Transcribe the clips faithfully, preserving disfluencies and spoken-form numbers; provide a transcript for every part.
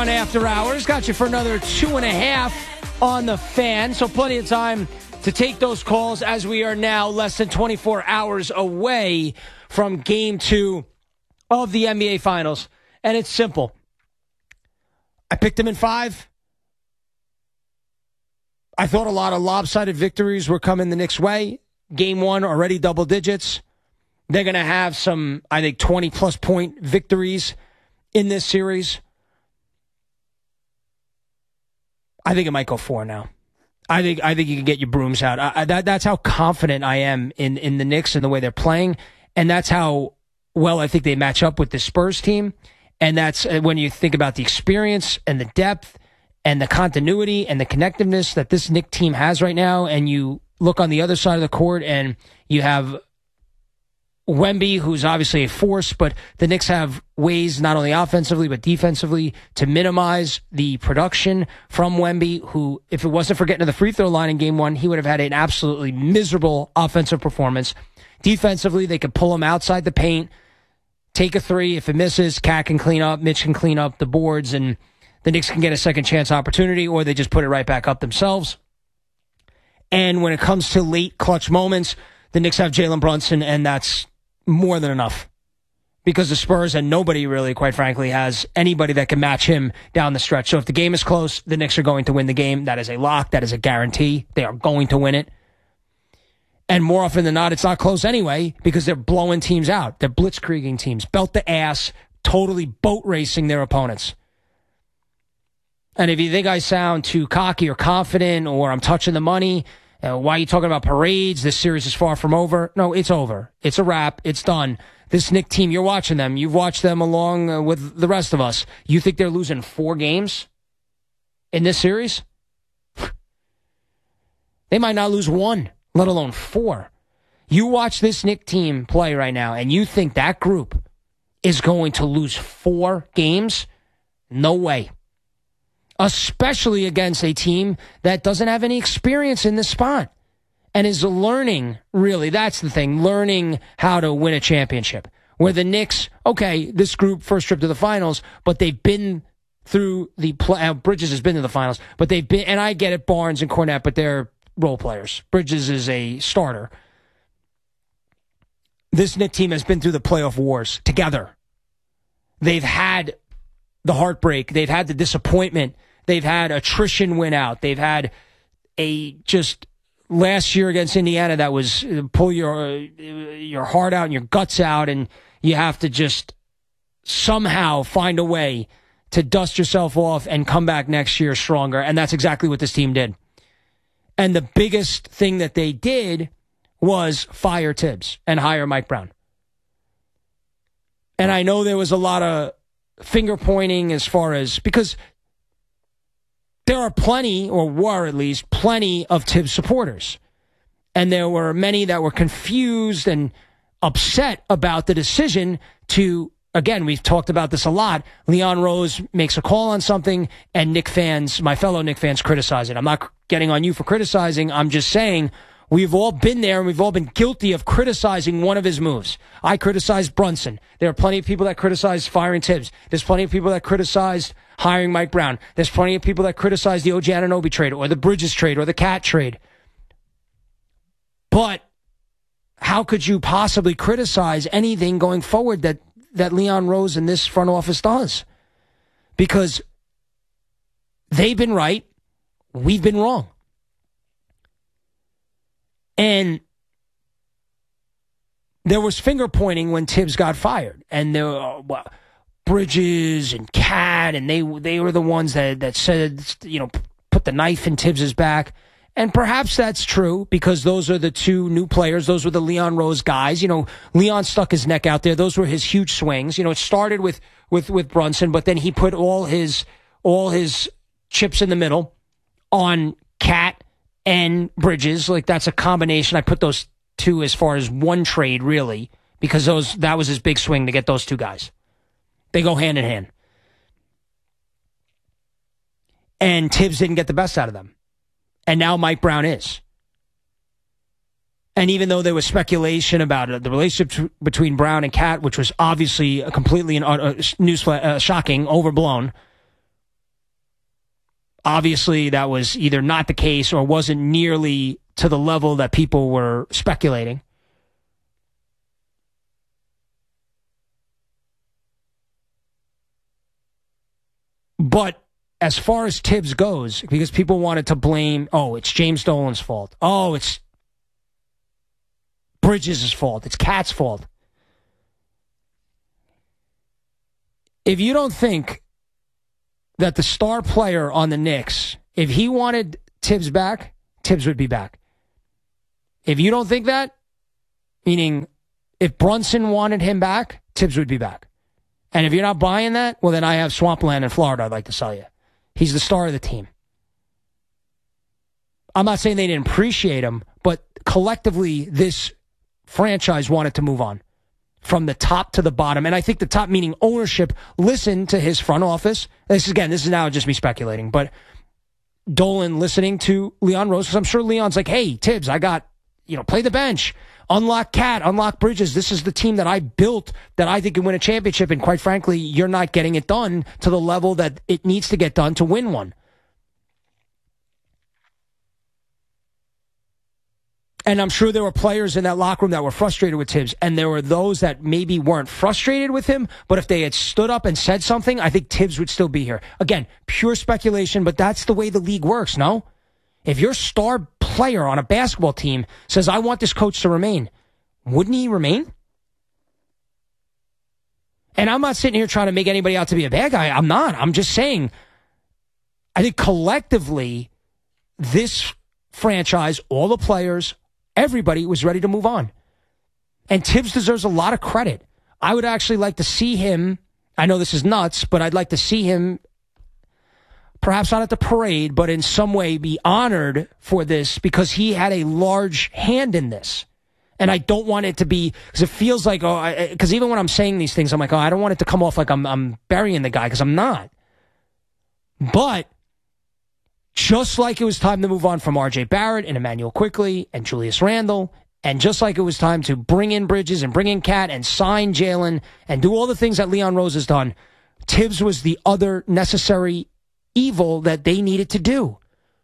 on After Hours. Got you for another two and a half on the Fan. So plenty of time to take those calls as we are now less than twenty-four hours away from game two of the N B A Finals. And it's simple. I picked them in five. I thought a lot of lopsided victories were coming the Knicks' way. Game one, already double digits. They're going to have some, I think, twenty-plus point victories in this series. I think it might go four now. I think I think you can get your brooms out. I, I, that, that's how confident I am in, in the Knicks and the way they're playing. And that's how well I think they match up with the Spurs team. And that's when you think about the experience and the depth and the continuity and the connectiveness that this Knicks team has right now. And you look on the other side of the court and you have Wemby, who's obviously a force, but the Knicks have ways not only offensively but defensively to minimize the production from Wemby, who, if it wasn't for getting to the free throw line in game one, he would have had an absolutely miserable offensive performance. Defensively, they could pull him outside the paint, take a three. If it misses, Cat can clean up, Mitch can clean up the boards, and the Knicks can get a second chance opportunity, or they just put it right back up themselves. And when it comes to late clutch moments, the Knicks have Jalen Brunson, and that's more than enough. Because the Spurs, and nobody really, quite frankly, has anybody that can match him down the stretch. So if the game is close, the Knicks are going to win the game. That is a lock. That is a guarantee. They are going to win it. And more often than not, it's not close anyway because they're blowing teams out. They're blitzkrieging teams, belt to ass, totally boat racing their opponents. And if you think I sound too cocky or confident or I'm touching the money, Uh, why are you talking about parades? This series is far from over. No, it's over. It's a wrap. It's done. This Knicks team, you're watching them. You've watched them along uh, with the rest of us. You think they're losing four games in this series? They might not lose one, let alone four. You watch this Knicks team play right now, and you think that group is going to lose four games? No way. Especially against a team that doesn't have any experience in this spot and is learning, really, that's the thing, learning how to win a championship. Where the Knicks, okay, this group first trip to the finals, but they've been through the play. Uh, Bridges has been to the finals, but they've been, and I get it, Barnes and Cornette, but they're role players. Bridges is a starter. This Knicks team has been through the playoff wars together. They've had the heartbreak. They've had the disappointment. They've had attrition win out. They've had a just last year against Indiana that was pull your uh, your heart out and your guts out, and you have to just somehow find a way to dust yourself off and come back next year stronger. And that's exactly what this team did. And the biggest thing that they did was fire Tibbs and hire Mike Brown. And I know there was a lot of finger pointing as far as, because there are plenty, or were at least, plenty of Tibbs supporters. And there were many that were confused and upset about the decision to, again, we've talked about this a lot, Leon Rose makes a call on something and Knicks fans, my fellow Knicks fans, criticize it. I'm not getting on you for criticizing. I'm just saying we've all been there and we've all been guilty of criticizing one of his moves. I criticized Brunson. There are plenty of people that criticized firing Tibbs. There's plenty of people that criticized hiring Mike Brown. There's plenty of people that criticize the O G Anunoby trade or the Bridges trade or the Cat trade. But how could you possibly criticize anything going forward that, that Leon Rose and this front office does? Because they've been right. We've been wrong. And there was finger pointing when Tibbs got fired. And there were well, Bridges and Cat, and they they were the ones that, that said, you know, put the knife in Tibbs's back. And perhaps that's true because those are the two new players. Those were the Leon Rose guys. You know, Leon stuck his neck out there. Those were his huge swings. You know, it started with, with, with Brunson, but then he put all his all his chips in the middle on Cat and Bridges. Like, that's a combination. I put those two as far as one trade, really, because those that was his big swing to get those two guys. They go hand in hand. And Tibbs didn't get the best out of them. And now Mike Brown is. And even though there was speculation about uh, the relationship t- between Brown and Cat, which was obviously a completely uh, uh, news uh, shocking, overblown, Obviously, that was either not the case or wasn't nearly to the level that people were speculating. But as far as Tibbs goes, because people wanted to blame, oh, it's James Dolan's fault. Oh, it's Bridges' fault. It's Cat's fault. If you don't think that the star player on the Knicks, if he wanted Tibbs back, Tibbs would be back. If you don't think that, meaning if Brunson wanted him back, Tibbs would be back. And if you're not buying that, well, then I have swampland in Florida I'd like to sell you. He's the star of the team. I'm not saying they didn't appreciate him, but collectively, this franchise wanted to move on from the top to the bottom. And I think the top, meaning ownership, listened to his front office. This again, this is now just me speculating, but Dolan listening to Leon Rose, because I'm sure Leon's like, hey, Tibbs, I got, you know, play the bench. Unlock Cat, unlock Bridges. This is the team that I built that I think can win a championship. And quite frankly, you're not getting it done to the level that it needs to get done to win one. And I'm sure there were players in that locker room that were frustrated with Tibbs. And there were those that maybe weren't frustrated with him. But if they had stood up and said something, I think Tibbs would still be here. Again, pure speculation, but that's the way the league works, no? If your star player on a basketball team says, I want this coach to remain, wouldn't he remain? And I'm not sitting here trying to make anybody out to be a bad guy. I'm not. I'm just saying, I think collectively, this franchise, all the players, everybody was ready to move on. And Tibbs deserves a lot of credit. I would actually like to see him, I know this is nuts, but I'd like to see him perhaps not at the parade, but in some way be honored for this because he had a large hand in this. And I don't want it to be, because it feels like, oh, because even when I'm saying these things, I'm like, oh, I don't want it to come off like I'm, I'm burying the guy, because I'm not. But just like it was time to move on from R J Barrett and Emmanuel Quickley and Julius Randle, and just like it was time to bring in Bridges and bring in Cat and sign Jalen and do all the things that Leon Rose has done, Tibbs was the other necessary evil that they needed to do.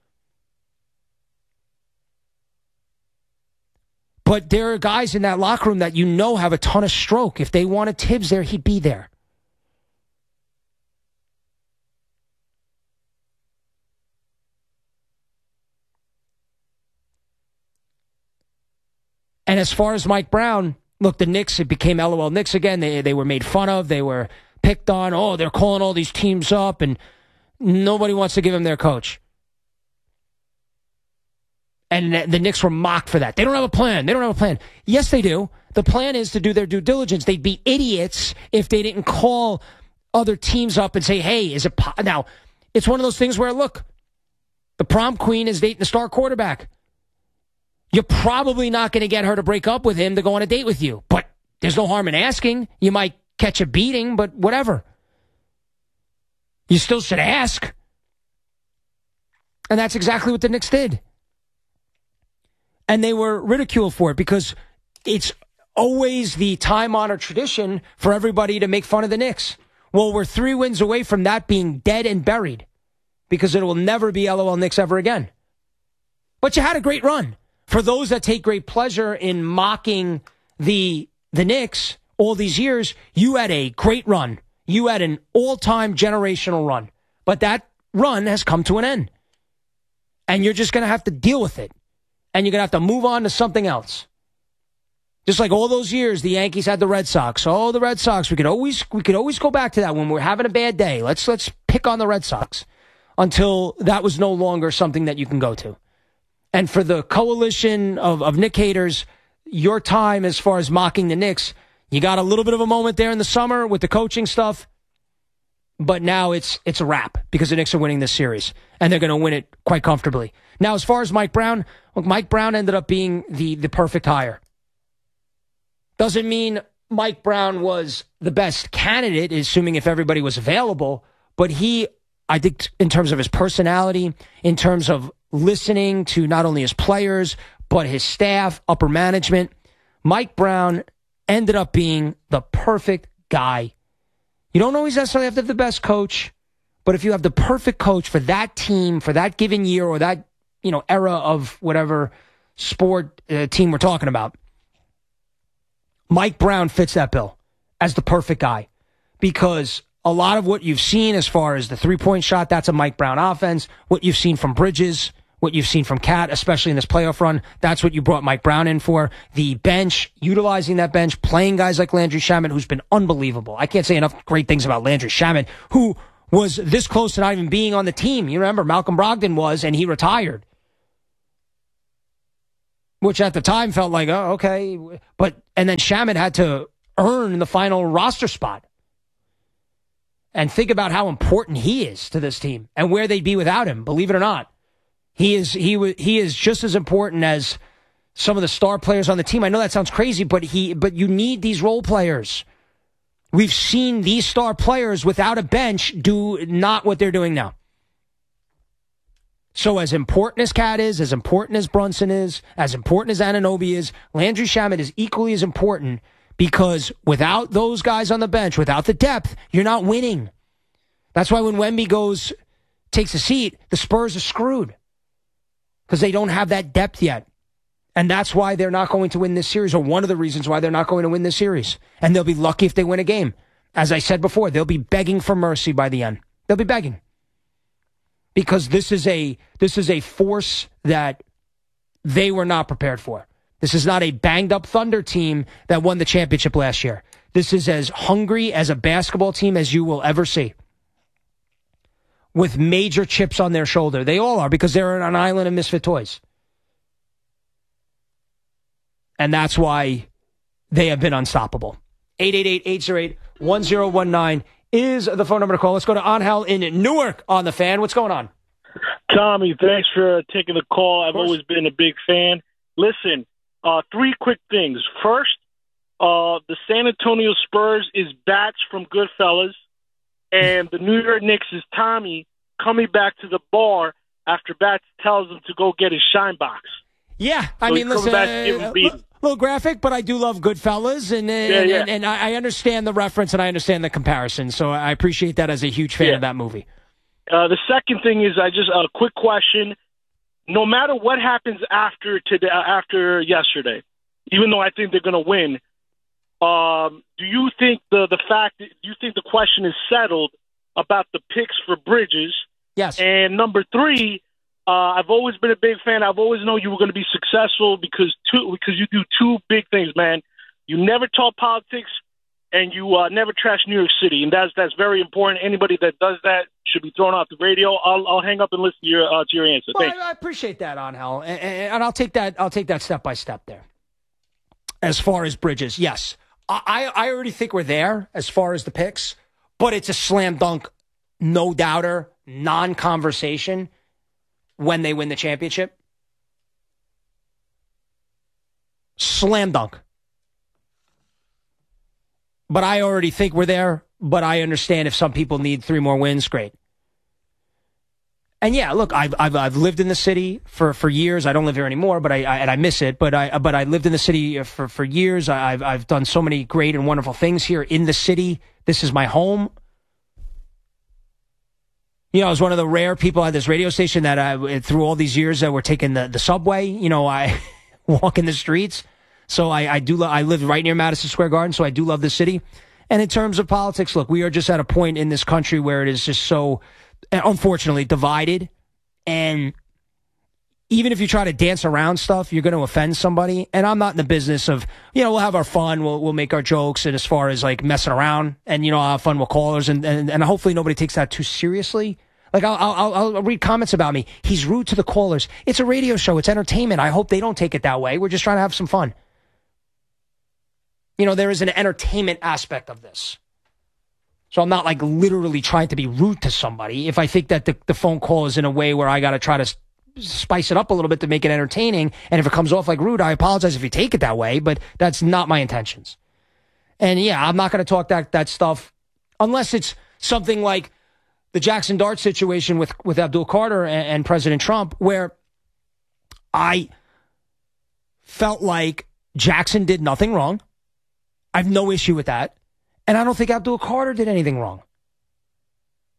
But there are guys in that locker room that you know have a ton of stroke. If they wanted Tibbs there, he'd be there. And as far as Mike Brown, look, the Knicks, it became LOL Knicks again. They, they were made fun of. They were picked on. Oh, they're calling all these teams up, and nobody wants to give him their coach. And the Knicks were mocked for that. They don't have a plan. They don't have a plan. Yes, they do. The plan is to do their due diligence. They'd be idiots if they didn't call other teams up and say, hey, is it... Po-? Now, it's one of those things where, look, the prom queen is dating the star quarterback. You're probably not going to get her to break up with him to go on a date with you. But there's no harm in asking. You might catch a beating, but whatever. You still should ask. And that's exactly what the Knicks did. And they were ridiculed for it because it's always the time-honored tradition for everybody to make fun of the Knicks. Well, we're three wins away from that being dead and buried because it will never be LOL Knicks ever again. But you had a great run. For those that take great pleasure in mocking the the Knicks all these years, you had a great run. You had an all-time generational run. But that run has come to an end. And you're just going to have to deal with it. And you're going to have to move on to something else. Just like all those years, the Yankees had the Red Sox. Oh, the Red Sox. We could always we could always go back to that when we're having a bad day. Let's let's pick on the Red Sox until that was no longer something that you can go to. And for the coalition of, of Knick haters, your time as far as mocking the Knicks, you got a little bit of a moment there in the summer with the coaching stuff. But now it's it's a wrap because the Knicks are winning this series. And they're going to win it quite comfortably. Now, as far as Mike Brown, look, Mike Brown ended up being the, the perfect hire. Doesn't mean Mike Brown was the best candidate, assuming if everybody was available. But he, I think, in terms of his personality, in terms of listening to not only his players, but his staff, upper management, Mike Brown ended up being the perfect guy. You don't always necessarily have to have the best coach, But if you have the perfect coach for that team, for that given year or that, you know, era of whatever sport uh, team we're talking about, Mike Brown fits that bill as the perfect guy, because a lot of what you've seen as far as the three-point shot, that's a Mike Brown offense. What you've seen from Bridges, what you've seen from Cat, especially in this playoff run, that's what you brought Mike Brown in for. The bench, utilizing that bench, playing guys like Landry Shamet, who's been unbelievable. I can't say enough great things about Landry Shamet, who was this close to not even being on the team. You remember, Malcolm Brogdon was, and he retired. Which at the time felt like, oh, okay. But, and then Shamet had to earn the final roster spot. And think about how important he is to this team and where they'd be without him, believe it or not. He is he he is just as important as some of the star players on the team. I know that sounds crazy, but he but you need these role players. We've seen these star players without a bench do not what they're doing now. So as important as Cat is, as important as Brunson is, as important as Anunoby is, Landry Shamet is equally as important, because without those guys on the bench, without the depth, you're not winning. That's why when Wemby goes, takes a seat, the Spurs are screwed, because they don't have that depth yet. And that's why they're not going to win this series, or one of the reasons why they're not going to win this series. And they'll be lucky if they win a game. As I said before, they'll be begging for mercy by the end. They'll be begging. Because this is a this is a force that they were not prepared for. This is not a banged-up Thunder team that won the championship last year. This is as hungry as a basketball team as you will ever see, with major chips on their shoulder. They all are, because they're on an island of misfit toys. And that's why they have been unstoppable. eight eight eight, eight zero eight, one zero one nine is the phone number to call. Let's go to Angel in Newark on the Fan. What's going on? Tommy, thanks for taking the call. I've always been a big fan. Listen, uh, three quick things. First, uh, the San Antonio Spurs is Bats from Goodfellas, and the New York Knicks is Tommy coming back to the bar after Bats tells him to go get his shine box. Yeah, I so mean, listen, uh, a little graphic, but I do love Goodfellas, and and, yeah, yeah. and, and I understand the reference and I understand the comparison, so I appreciate that as a huge fan yeah. of that movie. Uh, the second thing is, I just a uh, quick question. No matter what happens after today, uh, after yesterday, even though I think they're going to win, um, do you think the the fact that, do you think the question is settled about the picks for Bridges? Yes. And number three, uh, I've always been a big fan. I've always known you were going to be successful because two because you do two big things, man. You never talk politics, and you uh, never trash New York City, and that's that's very important. Anybody that does that should be thrown off the radio. I'll I'll hang up and listen to your uh, to your answer. Well, I, I appreciate that, Angel, and, and I'll take that. I'll take that step by step there. As far as Bridges, yes, I I already think we're there as far as the picks, but it's a slam dunk, no doubter, non-conversation when they win the championship. Slam dunk. But I already think we're there, but I understand if some people need three more wins, great. And yeah, look, I've I've I've lived in the city for, for years. I don't live here anymore, but I, I and I miss it. But I but I lived in the city for, for years. I've I've done so many great and wonderful things here in the city. This is my home. You know, I was one of the rare people at this radio station that I, through all these years that were taking the, the subway. You know, I walk in the streets. So I, I do. Lo- I live right near Madison Square Garden, so I do love the city. And in terms of politics, look, we are just at a point in this country where it is just so, unfortunately, divided. And even if you try to dance around stuff, you're going to offend somebody. And I'm not in the business of, you know, we'll have our fun, we'll we'll make our jokes, and as far as like messing around, and you know, I'll have fun with callers, and and, and hopefully nobody takes that too seriously. Like I'll, I'll I'll read comments about me. He's rude to the callers. It's a radio show. It's entertainment. I hope they don't take it that way. We're just trying to have some fun. You know, there is an entertainment aspect of this. So I'm not like literally trying to be rude to somebody. If I think that the, the phone call is in a way where I got to try to spice it up a little bit to make it entertaining, and if it comes off like rude, I apologize if you take it that way, but that's not my intentions. And yeah, I'm not going to talk that, that stuff unless it's something like the Jackson Dart situation with, with Abdul Carter and, and President Trump, where I felt like Jackson did nothing wrong. I have no issue with that. And I don't think Abdul Carter did anything wrong.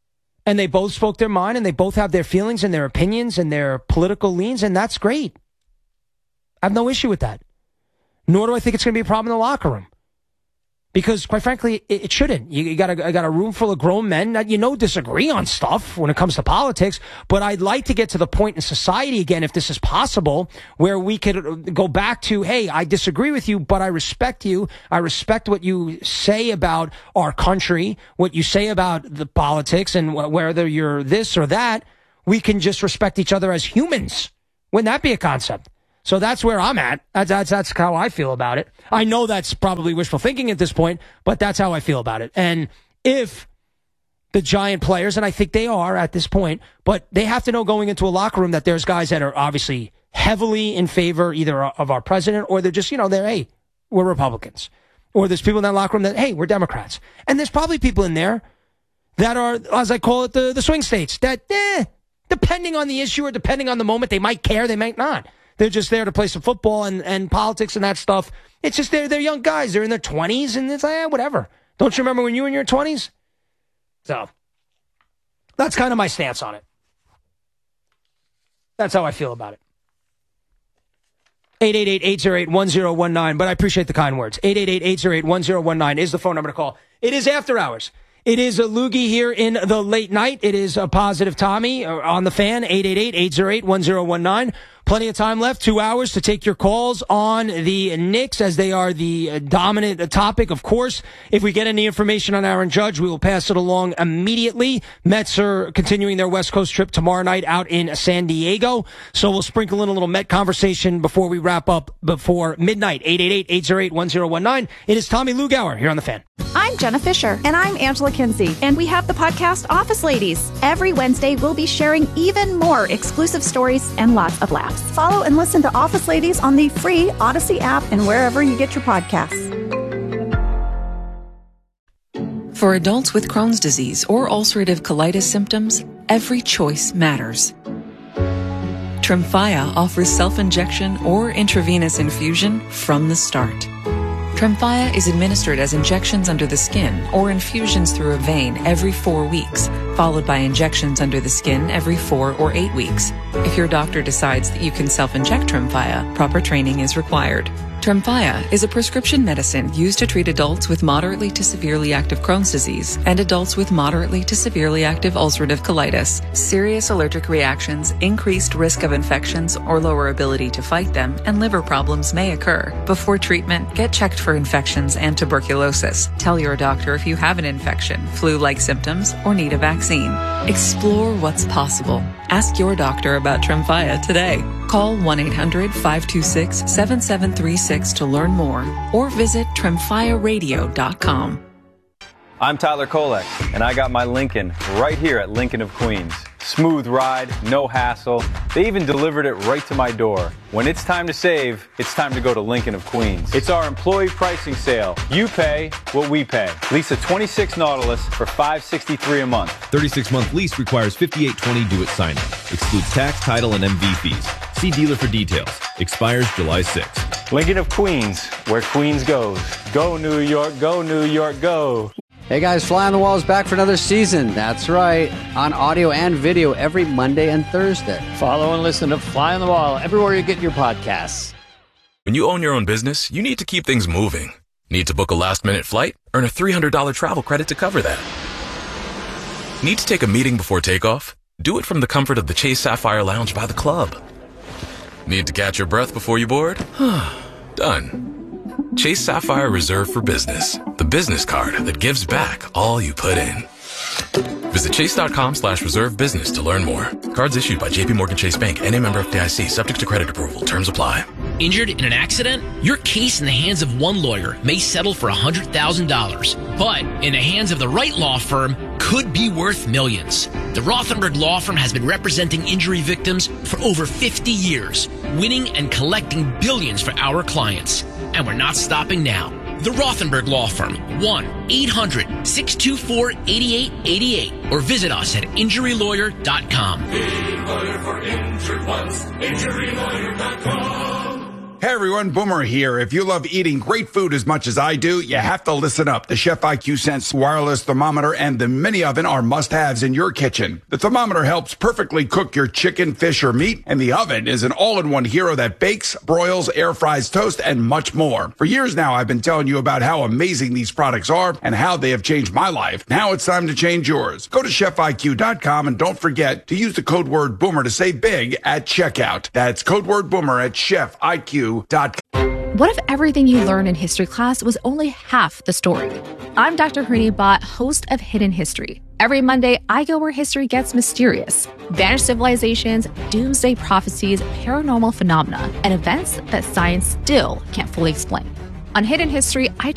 And they both spoke their mind, and they both have their feelings and their opinions and their political leans, and that's great. I have no issue with that. Nor do I think it's going to be a problem in the locker room. Because, quite frankly, it, it shouldn't. You, you got a, got a room full of grown men that, you know, disagree on stuff when it comes to politics. But I'd like to get to the point in society again, if this is possible, where we could go back to, hey, I disagree with you, but I respect you. I respect what you say about our country, what you say about the politics, and wh- whether you're this or that. We can just respect each other as humans. Wouldn't that be a concept? So that's where I'm at. That's, that's, that's how I feel about it. I know that's probably wishful thinking at this point, but that's how I feel about it. And if the Giant players, and I think they are at this point, but they have to know going into a locker room that there's guys that are obviously heavily in favor either of our president, or they're just, you know, they're, hey, we're Republicans. Or there's people in that locker room that, hey, we're Democrats. And there's probably people in there that are, as I call it, the, the swing states, that, eh, depending on the issue or depending on the moment, they might care, they might not. They're just there to play some football and, and politics and that stuff. It's just they're, they're young guys. They're in their twenties, and it's like, eh, whatever. Don't you remember when you were in your twenties? So that's kind of my stance on it. That's how I feel about it. eight eight eight, eight oh eight, one oh one nine, but I appreciate the kind words. eight eight eight, eight oh eight, one oh one nine is the phone number to call. It is After Hours. It is a Loogie here in the late night. It is a Positive Tommy on the Fan, eight eight eight, eight oh eight, one oh one nine. Plenty of time left, two hours to take your calls on the Knicks, as they are the dominant topic. Of course, if we get any information on Aaron Judge, we will pass it along immediately. Mets are continuing their West Coast trip tomorrow night out in San Diego, so we'll sprinkle in a little Met conversation before we wrap up before midnight. eight eight eight, eight oh eight, one oh one nine. It is Tommy Lugauer here on the Fan. I'm Jenna Fisher. And I'm Angela Kinsey. And we have the podcast Office Ladies. Every Wednesday, we'll be sharing even more exclusive stories and lots of laughs. Follow and listen to Office Ladies on the free Odyssey app and wherever you get your podcasts. For adults with Crohn's disease or ulcerative colitis symptoms, every choice matters. Tremfya offers self-injection or intravenous infusion from the start. Tremfya is administered as injections under the skin or infusions through a vein every four weeks, followed by injections under the skin every four or eight weeks. If your doctor decides that you can self-inject Tremfya, proper training is required. Tremfya is a prescription medicine used to treat adults with moderately to severely active Crohn's disease and adults with moderately to severely active ulcerative colitis. Serious allergic reactions, increased risk of infections or lower ability to fight them, and liver problems may occur. Before treatment, get checked for infections and tuberculosis. Tell your doctor if you have an infection, flu-like symptoms, or need a vaccine. Explore what's possible. Ask your doctor about Tremfya today. Call one eight hundred, five two six, seven seven three six to learn more, or visit tremfya radio dot com. I'm Tyler Kolek, and I got my Lincoln right here at Lincoln of Queens. Smooth ride, no hassle. They even delivered it right to my door. When it's time to save, it's time to go to Lincoln of Queens. It's our employee pricing sale. You pay what we pay. Lease a twenty-six Nautilus for five hundred sixty-three dollars a month. thirty-six month lease requires fifty-eight twenty due at signing. Excludes tax, title, and M V fees. See dealer for details. Expires July sixth. Lincoln of Queens, where Queens goes. Go New York, go New York, go. Hey guys, Fly on the Wall is back for another season. That's right, on audio and video every Monday and Thursday. Follow and listen to Fly on the Wall everywhere you get your podcasts. When you own your own business, you need to keep things moving. Need to book a last-minute flight? Earn a three hundred dollars travel credit to cover that. Need to take a meeting before takeoff? Do it from the comfort of the Chase Sapphire Lounge by the club. Need to catch your breath before you board? Done. Chase Sapphire Reserve for Business, the business card that gives back all you put in. Visit chase.com slash reserve business to learn more. Cards issued by J P Morgan Chase Bank, N A member F D I C, subject to credit approval. Terms apply. Injured in an accident? Your case in the hands of one lawyer may settle for one hundred thousand dollars, but in the hands of the right law firm could be worth millions. The Rothenberg Law Firm has been representing injury victims for over fifty years, winning and collecting billions for our clients. And we're not stopping now. The Rothenberg Law Firm, one eight hundred, six two four, eight eight eight eight, or visit us at injury lawyer dot com. Be a lawyer for injured ones, injury lawyer dot com. Hey everyone, Boomer here. If you love eating great food as much as I do, you have to listen up. The Chef I Q Sense wireless thermometer and the mini oven are must-haves in your kitchen. The thermometer helps perfectly cook your chicken, fish, or meat, and the oven is an all-in-one hero that bakes, broils, air fries, toast, and much more. For years now, I've been telling you about how amazing these products are and how they have changed my life. Now it's time to change yours. Go to chef I Q dot com and don't forget to use the code word BOOMER to save big at checkout. That's code word BOOMER at chef I Q dot com. What if everything you learned in history class was only half the story? I'm Doctor Hrini Bhatt, host of Hidden History. Every Monday, I go where history gets mysterious. Vanished civilizations, doomsday prophecies, paranormal phenomena, and events that science still can't fully explain. On Hidden History, I